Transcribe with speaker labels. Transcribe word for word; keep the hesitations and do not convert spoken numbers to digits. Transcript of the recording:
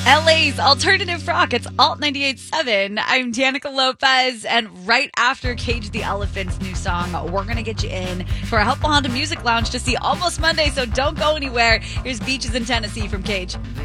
Speaker 1: L A's Alternative Rock. It's Alt ninety-eight point seven. I'm Danica Lopez, and right after Cage the Elephant's new song, we're going to get you in for a Helpful Honda Music Lounge to see Almost Monday, so don't go anywhere. Here's Beaches in Tennessee from Cage.